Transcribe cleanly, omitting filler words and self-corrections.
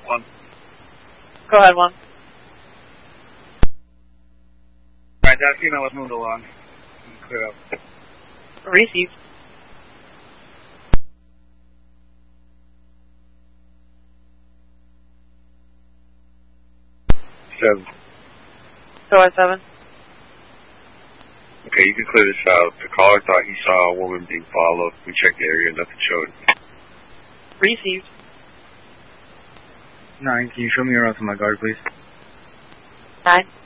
1. Go ahead, 1. Alright, that female was moved along. Clear up. Received. Seven. Go ahead, 7. Okay, you can clear this out. The caller thought he saw a woman being followed. We checked the area, nothing showed. Received. 9, can you show me around to my guard, please? 9.